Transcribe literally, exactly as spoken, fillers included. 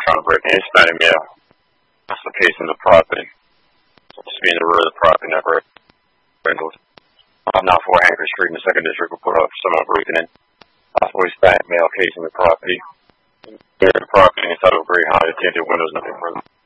trying to break in. Hispanic male. That's the case in the property. Supposed to be in the rear of the property, never rentals. I'm not for Anchor Street in the second district will put up someone breaking in. Possible Hispanic male case in the property. There in the property inside of a gray Honda tinted windows, nothing further.